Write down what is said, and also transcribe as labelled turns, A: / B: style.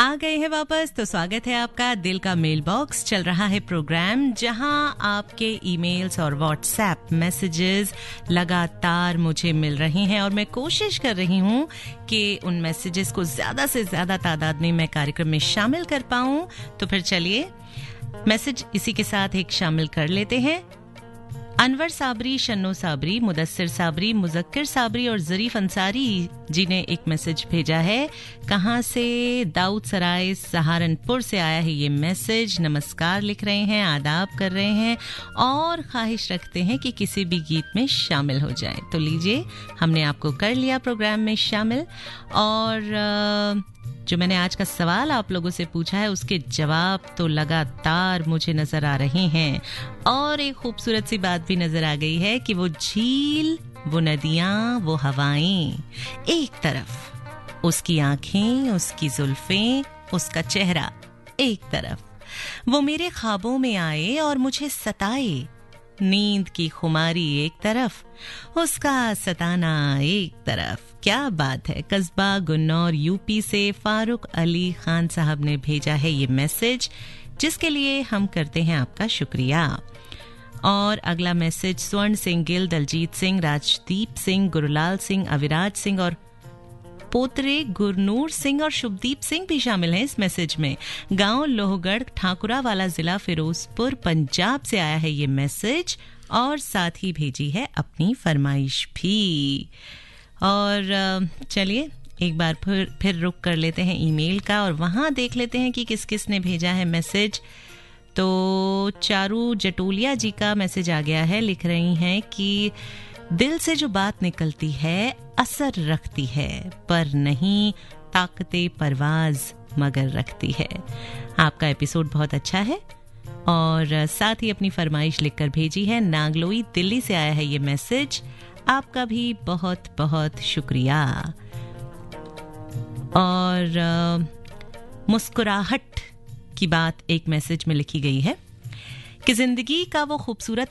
A: आ गए हैं वापस। तो स्वागत है आपका। दिल का मेल बॉक्स चल रहा है प्रोग्राम, जहां आपके ईमेल्स और व्हाट्सएप मैसेजेस लगातार मुझे मिल रही हैं और मैं कोशिश कर रही हूं कि उन मैसेजेस को ज्यादा से ज्यादा तादाद में मैं कार्यक्रम में शामिल कर पाऊं। तो फिर चलिए मैसेज इसी के साथ एक शामिल कर लेते हैं। अनवर साबरी, शन्नो साबरी, मुदस्सिर साबरी, मुजक्किर साबरी और जरीफ अंसारी जी ने एक मैसेज भेजा है। कहाँ से? दाऊद सराय सहारनपुर से आया है ये मैसेज। नमस्कार लिख रहे हैं, आदाब कर रहे हैं और ख्वाहिश रखते हैं कि किसी भी गीत में शामिल हो जाए। तो लीजिए, हमने आपको कर लिया प्रोग्राम में शामिल। और जो मैंने आज का सवाल आप लोगों से पूछा है उसके जवाब तो लगातार मुझे नजर आ रहे हैं। और एक खूबसूरत सी बात भी नजर आ गई है कि वो झील, वो नदियां, वो हवाएं एक तरफ, उसकी आंखें, उसकी जुल्फें, उसका चेहरा एक तरफ, वो मेरे ख्वाबों में आए और मुझे सताए। नींद की खुमारी एक तरफ, उसका सताना एक तरफ। क्या बात है। कस्बा गुन्नौर यूपी से फारूक अली खान साहब ने भेजा है ये मैसेज, जिसके लिए हम करते हैं आपका शुक्रिया। और अगला मैसेज स्वर्ण सिंह गिल, दलजीत सिंह, राजदीप सिंह, गुरुलाल सिंह, अविराज सिंह और पोतरे गुरनूर सिंह और शुभदीप सिंह भी शामिल हैं इस मैसेज में। गांव लोहगढ़, ठाकुरा वाला जिला फिरोजपुर, पंजाब से आया है ये मैसेज और साथ ही भेजी है अपनी फरमाइश भी। और चलिए एक बार फिर रुक कर लेते हैं ईमेल का और वहां देख लेते हैं कि किस किस ने भेजा है मैसेज। तो चारू जटोलिया जी का मैसेज आ गया है। लिख रही हैं कि दिल से जो बात निकलती है असर रखती है, पर नहीं ताकते परवाज मगर रखती है। आपका एपिसोड बहुत अच्छा है। और साथ ही अपनी फरमाइश लिखकर भेजी है। नागलोई दिल्ली से आया है ये मैसेज। आपका भी बहुत बहुत शुक्रिया। और मुस्कुराहट की बात एक मैसेज में लिखी गई है कि जिंदगी का वो खूबसूरत